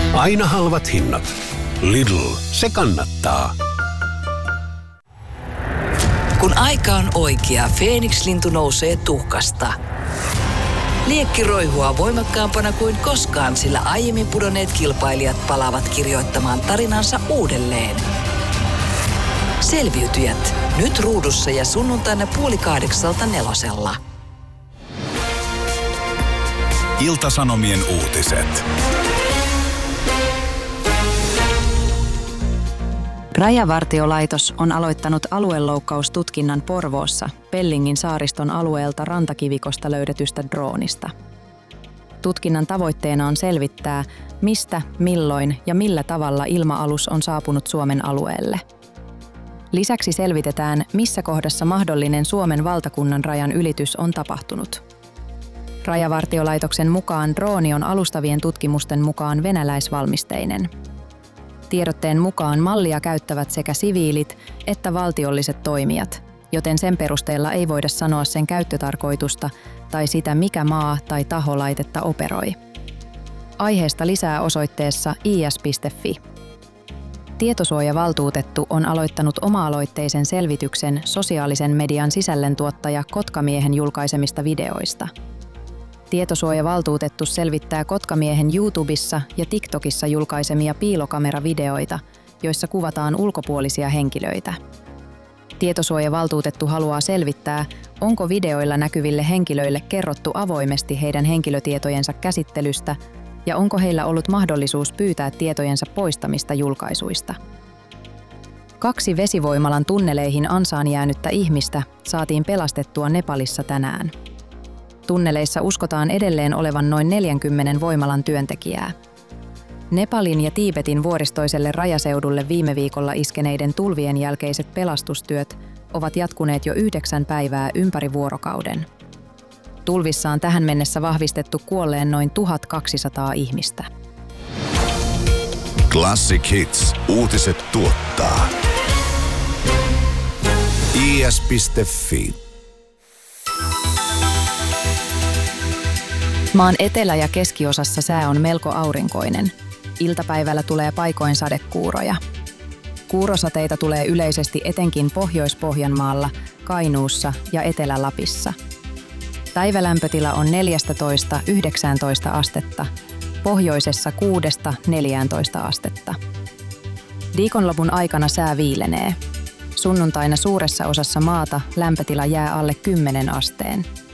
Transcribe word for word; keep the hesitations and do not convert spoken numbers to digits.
Aina halvat hinnat. Lidl, se kannattaa. Kun aika on oikea, Feeniks-lintu nousee tuhkasta. Liekki roihua voimakkaampana kuin koskaan, sillä aiemmin pudonneet kilpailijat palaavat kirjoittamaan tarinansa uudelleen. Selviytyjät, nyt ruudussa ja sunnuntaina puoli kahdeksalta nelosella. Ilta-Sanomien uutiset. Rajavartiolaitos on aloittanut alueloukkaustutkinnan Porvoossa Pellingin saariston alueelta rantakivikosta löydetystä droonista. Tutkinnan tavoitteena on selvittää, mistä, milloin ja millä tavalla ilma-alus on saapunut Suomen alueelle. Lisäksi selvitetään, missä kohdassa mahdollinen Suomen valtakunnan rajan ylitys on tapahtunut. Rajavartiolaitoksen mukaan drooni on alustavien tutkimusten mukaan venäläisvalmisteinen. Tiedotteen mukaan mallia käyttävät sekä siviilit että valtiolliset toimijat, joten sen perusteella ei voida sanoa sen käyttötarkoitusta tai sitä, mikä maa tai taho laitetta operoi. Aiheesta lisää osoitteessa i s piste f i. Tietosuojavaltuutettu on aloittanut oma-aloitteisen selvityksen sosiaalisen median sisällöntuottaja Kotkamiehen julkaisemista videoista. Tietosuojavaltuutettu selvittää Kotkamiehen YouTubessa ja TikTokissa julkaisemia piilokameravideoita, joissa kuvataan ulkopuolisia henkilöitä. Tietosuojavaltuutettu haluaa selvittää, onko videoilla näkyville henkilöille kerrottu avoimesti heidän henkilötietojensa käsittelystä ja onko heillä ollut mahdollisuus pyytää tietojensa poistamista julkaisuista. Kaksi vesivoimalan tunneleihin ansaan jäänyttä ihmistä saatiin pelastettua Nepalissa tänään. Tunneleissa uskotaan edelleen olevan noin neljänkymmenen voimalan työntekijää. Nepalin ja Tiibetin vuoristoiselle rajaseudulle viime viikolla iskeneiden tulvien jälkeiset pelastustyöt ovat jatkuneet jo yhdeksän päivää ympäri vuorokauden. Tulvissa on tähän mennessä vahvistettu kuolleen noin tuhatkaksisataa ihmistä. Classic Hits. Uutiset tuottaa i s piste f i. Maan etelä- ja keskiosassa sää on melko aurinkoinen. Iltapäivällä tulee paikoin sadekuuroja. Kuurosateita tulee yleisesti etenkin Pohjois-Pohjanmaalla, Kainuussa ja Etelä-Lapissa. Päivälämpötila on neljätoista yhdeksäntoista astetta, pohjoisessa kuudesta neljääntoista astetta. Viikonlopun aikana sää viilenee. Sunnuntaina suuressa osassa maata lämpötila jää alle kymmenen asteen.